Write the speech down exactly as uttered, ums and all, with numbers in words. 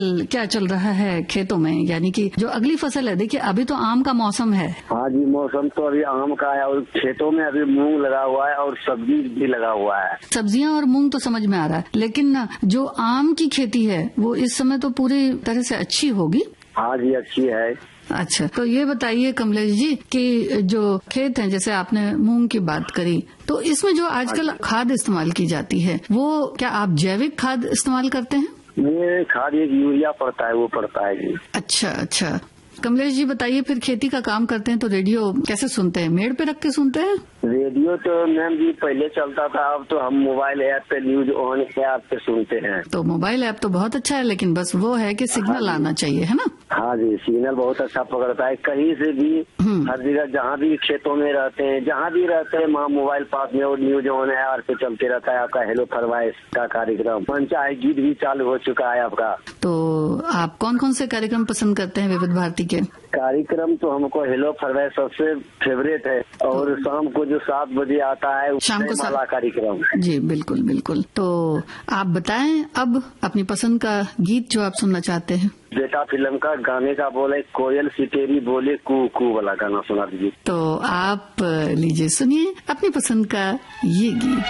क्या चल रहा है खेतों में, यानी कि जो अगली फसल है? देखिए अभी तो आम का मौसम है। हाँ जी, मौसम तो अभी आम का है और खेतों में अभी मूंग लगा हुआ है और सब्जी भी लगा हुआ है। सब्जियां और मूंग तो समझ में आ रहा है, लेकिन जो आम की खेती है वो इस समय तो पूरी तरह से अच्छी होगी। हाँ जी, अच्छी है। अच्छा, तो ये बताइए कमलेश जी कि जो खेत है, जैसे आपने मूंग की बात करी, तो इसमें जो आजकल खाद इस्तेमाल की जाती है वो क्या आप जैविक खाद इस्तेमाल करते हैं? ये खाद एक यूरिया पड़ता है, वो पड़ता है जी। अच्छा अच्छा, कमलेश जी बताइए, फिर खेती का काम करते हैं तो रेडियो कैसे सुनते हैं? मेड़ पे रख के सुनते हैं? रेडियो तो मैम जी पहले चलता था, अब तो हम मोबाइल ऐप पे न्यूज ऑन ऐप पे सुनते हैं। तो मोबाइल ऐप तो बहुत अच्छा है, लेकिन बस वो है कि सिग्नल हाँ आना चाहिए, है ना? हाँ जी, सिग्नल बहुत अच्छा पकड़ता है, कहीं से भी हर जगह जहाँ भी खेतों में रहते हैं, जहाँ भी रहते हैं वहाँ मोबाइल पास में और न्यूज ऑन ऐप पे चलते रहता है। आपका हेलो फरमाइश का कार्यक्रम पंचायत गीत भी चालू हो चुका है आपका। तो आप कौन कौन से कार्यक्रम पसंद करते हैं विविध भारती के? कार्यक्रम तो हमको हेलो फरमाइश सबसे फेवरेट है, और शाम को जो सात बजे आता है शाम को वाला कार्यक्रम। जी बिल्कुल बिल्कुल। तो आप बताएं अब अपनी पसंद का गीत जो आप सुनना चाहते हैं। बेटा फिल्म का गाने का बोले कोयल सितेरी बोले कू कू वाला गाना सुना दीजिए। तो आप लीजिए, सुनिए अपनी पसंद का ये गीत।